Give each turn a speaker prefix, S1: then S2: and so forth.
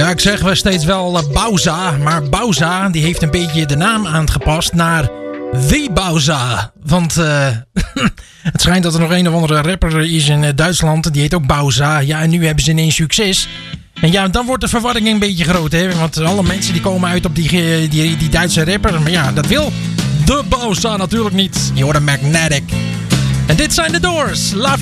S1: Ja, ik zeg wel steeds wel Bowza. Maar Bowza die heeft een beetje de naam aangepast naar The Bowza. Want het schijnt dat er nog een of andere rapper is in Duitsland. Die heet ook Bowza. Ja, en nu hebben ze ineens succes. En ja, dan wordt de verwarring een beetje groot. Hè? Want alle mensen die komen uit op die Duitse rapper. Maar ja, dat wil de Bowza natuurlijk niet. Je hoort een Magnetic. En dit zijn de Doors.